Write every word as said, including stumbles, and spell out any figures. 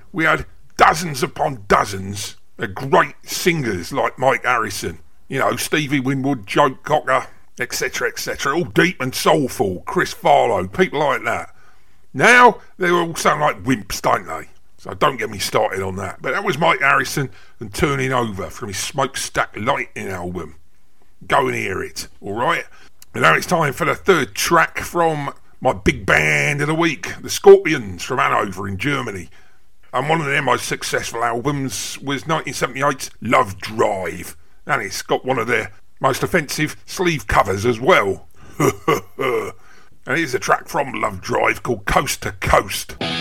we had dozens upon dozens of great singers like Mike Harrison, you know, Stevie Winwood, Joe Cocker, et cetera, et cetera, all deep and soulful, Chris Farlow, people like that. Now, they all sound like wimps, don't they? So don't get me started on that. But that was Mike Harrison and Turning Over from his Smokestack Lightning album. Go and hear it, alright? And now it's time for the third track from my big band of the week, the Scorpions from Hanover in Germany. And one of their most successful albums was nineteen seventy-eight's Love Drive. And it's got one of their most offensive sleeve covers as well. And here's a track from Love Drive called Coast to Coast.